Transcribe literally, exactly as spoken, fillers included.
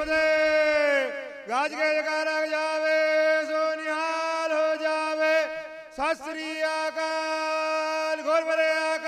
ਫਤਿਹ। ਗੱਜ ਕੇ ਜੈਕਾਰਾ ਜਾਵੇ ਸੋ ਨਿਹਾਲ ਹੋ ਜਾਵੇ। ਸਤਿ ਸ੍ਰੀ ਅਕਾਲ। ਗੁਰ ਬਰੇ